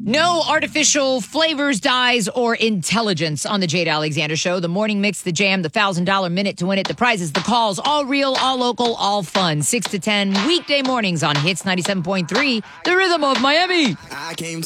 No artificial flavors, dyes, or intelligence on the Jade Alexander Show. The morning mix, the jam, the $1,000 minute to win it, the prizes, the calls, all real, all local, all fun. 6 to 10 weekday mornings on Hits 97.3, the rhythm of Miami. I came to